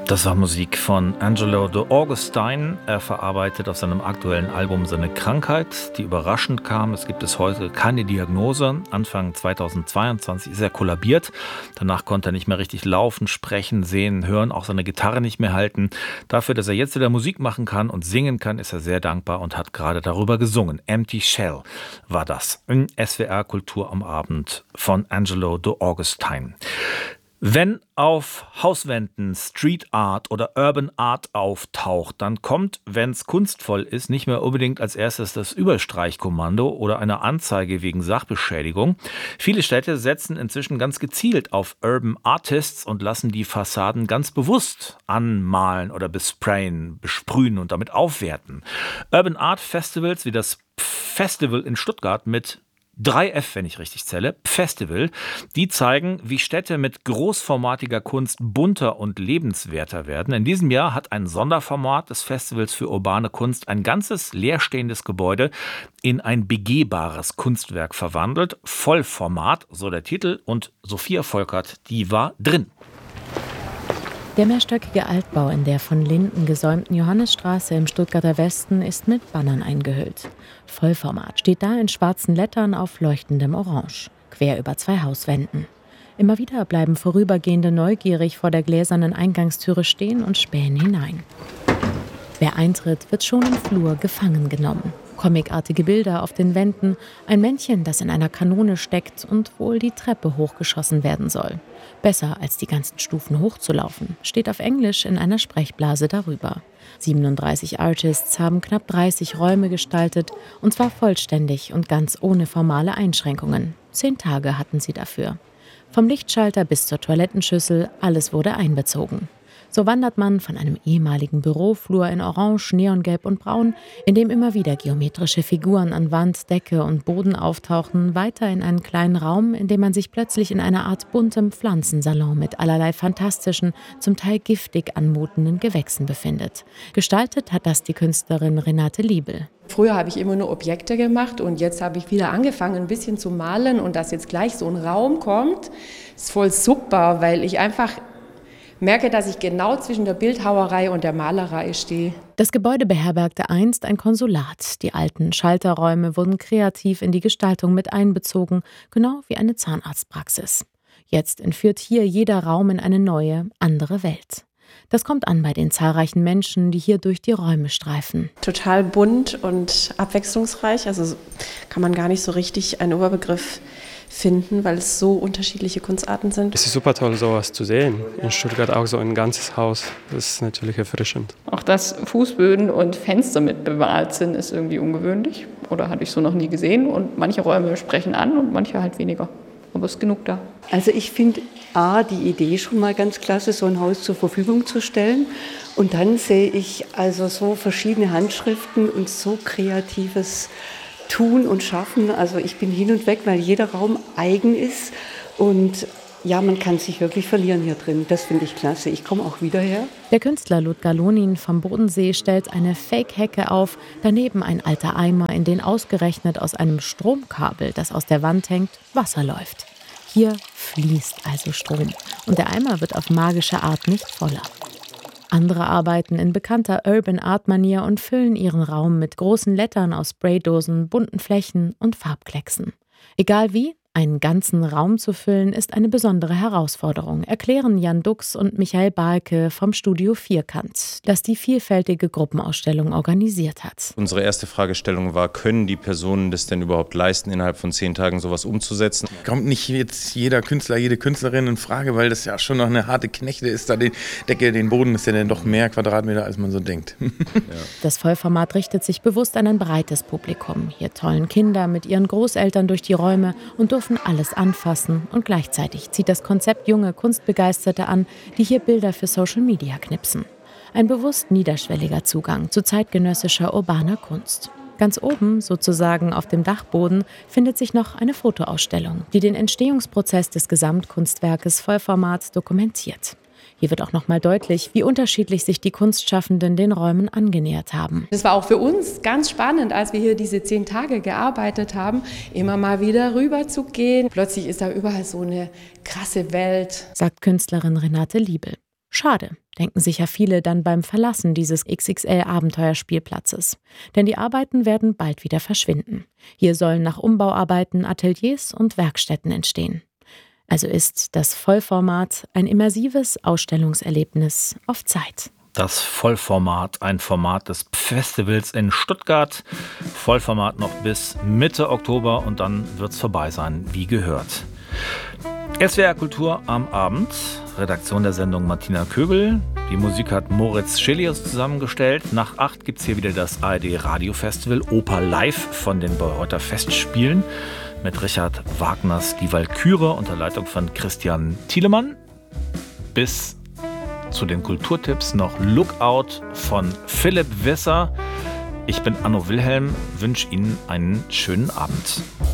Das war Musik von Angelo de Augustine. Er verarbeitet auf seinem aktuellen Album seine Krankheit, die überraschend kam. Es gibt bis heute keine Diagnose. Anfang 2022 ist er kollabiert. Danach konnte er nicht mehr richtig laufen, sprechen, sehen, hören, auch seine Gitarre nicht mehr halten. Dafür, dass er jetzt wieder Musik machen kann und singen kann, ist er sehr dankbar und hat gerade darüber gesungen. Empty Shell war das in SWR Kultur am Abend von Angelo de Augustine. Wenn auf Hauswänden Street Art oder Urban Art auftaucht, dann kommt, wenn es kunstvoll ist, nicht mehr unbedingt als erstes das Überstreichkommando oder eine Anzeige wegen Sachbeschädigung. Viele Städte setzen inzwischen ganz gezielt auf Urban Artists und lassen die Fassaden ganz bewusst anmalen oder besprühen und damit aufwerten. Urban Art Festivals wie das Festival in Stuttgart mit 3F, wenn ich richtig zähle, Festival, die zeigen, wie Städte mit großformatiger Kunst bunter und lebenswerter werden. In diesem Jahr hat ein Sonderformat des Festivals für urbane Kunst ein ganzes leerstehendes Gebäude in ein begehbares Kunstwerk verwandelt. Vollformat, so der Titel, und Sophia Volkert, die war drin. Der mehrstöckige Altbau in der von Linden gesäumten Johannisstraße im Stuttgarter Westen ist mit Bannern eingehüllt. Vollformat steht da in schwarzen Lettern auf leuchtendem Orange, quer über 2 Hauswänden. Immer wieder bleiben Vorübergehende neugierig vor der gläsernen Eingangstüre stehen und spähen hinein. Wer eintritt, wird schon im Flur gefangen genommen. Comicartige Bilder auf den Wänden, ein Männchen, das in einer Kanone steckt und wohl die Treppe hochgeschossen werden soll. Besser als die ganzen Stufen hochzulaufen, steht auf Englisch in einer Sprechblase darüber. 37 Artists haben knapp 30 Räume gestaltet, und zwar vollständig und ganz ohne formale Einschränkungen. 10 Tage hatten sie dafür. Vom Lichtschalter bis zur Toilettenschüssel, alles wurde einbezogen. So wandert man von einem ehemaligen Büroflur in Orange, Neongelb und Braun, in dem immer wieder geometrische Figuren an Wand, Decke und Boden auftauchen, weiter in einen kleinen Raum, in dem man sich plötzlich in einer Art buntem Pflanzensalon mit allerlei fantastischen, zum Teil giftig anmutenden Gewächsen befindet. Gestaltet hat das die Künstlerin Renate Liebel. Früher habe ich immer nur Objekte gemacht und jetzt habe ich wieder angefangen, ein bisschen zu malen, und dass jetzt gleich so ein Raum kommt, ist voll super, weil ich einfach merke, dass ich genau zwischen der Bildhauerei und der Malerei stehe. Das Gebäude beherbergte einst ein Konsulat. Die alten Schalterräume wurden kreativ in die Gestaltung mit einbezogen, genau wie eine Zahnarztpraxis. Jetzt entführt hier jeder Raum in eine neue, andere Welt. Das kommt an bei den zahlreichen Menschen, die hier durch die Räume streifen. Total bunt und abwechslungsreich, also kann man gar nicht so richtig einen Oberbegriff finden, weil es so unterschiedliche Kunstarten sind. Es ist super toll, sowas zu sehen. In Stuttgart auch so ein ganzes Haus. Das ist natürlich erfrischend. Auch dass Fußböden und Fenster mit bemalt sind, ist irgendwie ungewöhnlich. Oder hatte ich so noch nie gesehen. Und manche Räume sprechen an und manche halt weniger. Aber es ist genug da. Also ich finde die Idee schon mal ganz klasse, so ein Haus zur Verfügung zu stellen. Und dann sehe ich also so verschiedene Handschriften und so kreatives Tun und Schaffen. Also ich bin hin und weg, weil jeder Raum eigen ist. Und ja, man kann sich wirklich verlieren hier drin. Das finde ich klasse. Ich komme auch wieder her. Der Künstler Ludger Lonin vom Bodensee stellt eine Fake-Hecke auf, daneben ein alter Eimer, in den ausgerechnet aus einem Stromkabel, das aus der Wand hängt, Wasser läuft. Hier fließt also Strom und der Eimer wird auf magische Art nicht voller. Andere arbeiten in bekannter Urban-Art-Manier und füllen ihren Raum mit großen Lettern aus Spraydosen, bunten Flächen und Farbklecksen. Egal wie, einen ganzen Raum zu füllen, ist eine besondere Herausforderung, erklären Jan Dux und Michael Balke vom Studio Vierkant, das die vielfältige Gruppenausstellung organisiert hat. Unsere erste Fragestellung war, können die Personen das denn überhaupt leisten, innerhalb von 10 Tagen sowas umzusetzen? Kommt nicht jetzt jeder Künstler, jede Künstlerin in Frage, weil das ja schon noch eine harte Knechte ist, da die Decke, den Boden ist ja dann doch mehr Quadratmeter, als man so denkt. Ja. Das Vollformat richtet sich bewusst an ein breites Publikum. Hier tollen Kinder mit ihren Großeltern durch die Räume und dürfen alles anfassen, und gleichzeitig zieht das Konzept junge Kunstbegeisterte an, die hier Bilder für Social Media knipsen. Ein bewusst niederschwelliger Zugang zu zeitgenössischer urbaner Kunst. Ganz oben, sozusagen auf dem Dachboden, findet sich noch eine Fotoausstellung, die den Entstehungsprozess des Gesamtkunstwerkes Vollformat dokumentiert. Hier wird auch nochmal deutlich, wie unterschiedlich sich die Kunstschaffenden den Räumen angenähert haben. Das war auch für uns ganz spannend, als wir hier diese 10 Tage gearbeitet haben, immer mal wieder rüber zu gehen. Plötzlich ist da überall so eine krasse Welt, sagt Künstlerin Renate Liebel. Schade, denken sich ja viele dann beim Verlassen dieses XXL-Abenteuerspielplatzes. Denn die Arbeiten werden bald wieder verschwinden. Hier sollen nach Umbauarbeiten Ateliers und Werkstätten entstehen. Also ist das Vollformat ein immersives Ausstellungserlebnis auf Zeit. Das Vollformat, ein Format des Festivals in Stuttgart. Vollformat noch bis Mitte Oktober und dann wird's vorbei sein, wie gehört. SWR Kultur am Abend. Redaktion der Sendung Martina Köbel. Die Musik hat Moritz Schelius zusammengestellt. Nach 8 gibt's hier wieder das ARD Radio Festival Oper Live von den Bayreuther Festspielen mit Richard Wagners Die Walküre unter Leitung von Christian Thielemann. Bis zu den Kulturtipps noch Lookout von Philipp Wisser. Ich bin Anno Wilhelm, wünsche Ihnen einen schönen Abend.